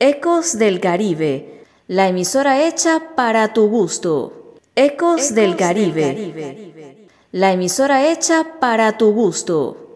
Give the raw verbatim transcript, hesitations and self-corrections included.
Ecos del Caribe, la emisora hecha para tu gusto. Ecos, Ecos del Caribe, del Caribe, la emisora hecha para tu gusto.